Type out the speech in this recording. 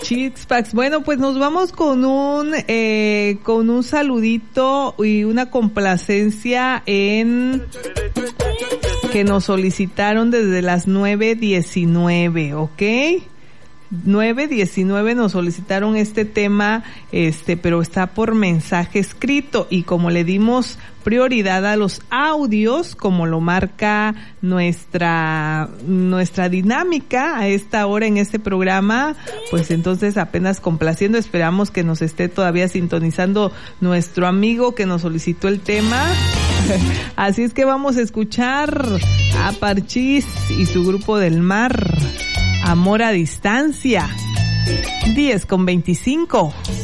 Chitzpax. Bueno, pues nos vamos con un saludito y una complacencia en que nos solicitaron desde las 9:19, ¿ok? 9:19 nos solicitaron este tema, pero está por mensaje escrito, y como le dimos prioridad a los audios, como lo marca nuestra dinámica a esta hora en este programa, pues entonces apenas complaciendo, esperamos que nos esté todavía sintonizando nuestro amigo que nos solicitó el tema. Así es que vamos a escuchar a Parchís y su Grupo del Mar, Amor a Distancia. 10:25.